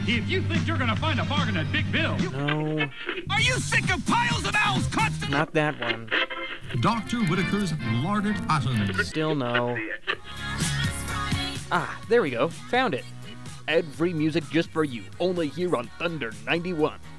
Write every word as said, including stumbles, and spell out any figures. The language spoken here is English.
If you think you're gonna find a bargain at Big Bill... No. Are you sick of piles of owls constantly... Not that one. Doctor Whitaker's Larded Atoms. Still no. Ah, there we go. Found it. Ad-free music just for you. Only here on Thunder ninety-one.